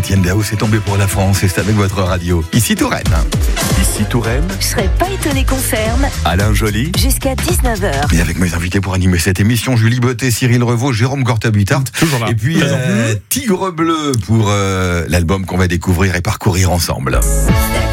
Étienne Dao, c'est tombé pour la France et c'est avec votre radio. Ici Touraine. Ici Touraine. Je serais pas étonné concerne. Alain Joly. Jusqu'à 19h. Et avec mes invités pour animer cette émission, Julie Bottet, Cyril Revaux, Jérôme Gorta-Buttart. Toujours là. Et puis Tigre Bleu pour l'album qu'on va découvrir et parcourir ensemble.